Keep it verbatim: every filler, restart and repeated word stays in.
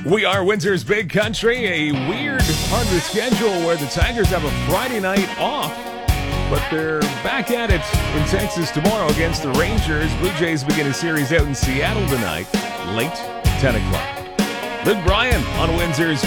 We are Windsor's Big Country, a weird part of the schedule where the Tigers have a Friday night off, but they're back at it in Texas tomorrow against the Rangers. Blue Jays begin a series out in Seattle tonight, late ten o'clock. Luke Bryan on Windsor's